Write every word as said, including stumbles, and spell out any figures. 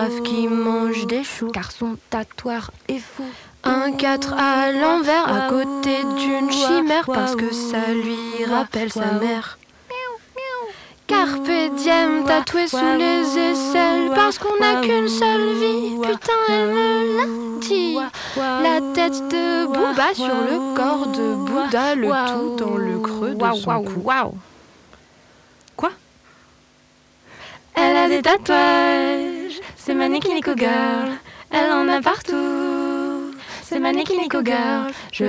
girafe qui mange des choux, car son tatoueur est fou. Un quatre à l'envers à côté d'une chimère parce que ça lui rappelle sa mère. Carpe diem tatoué sous les aisselles parce qu'on n'a qu'une seule vie, putain elle me l'a dit. La tête de Booba sur le corps de Bouddha, le tout dans le creux de son cou. Quoi? Elle a des tatouages, c'est ma Nicky Nico girl, elle en a partout, c'est ma Nicky Nico girl. Je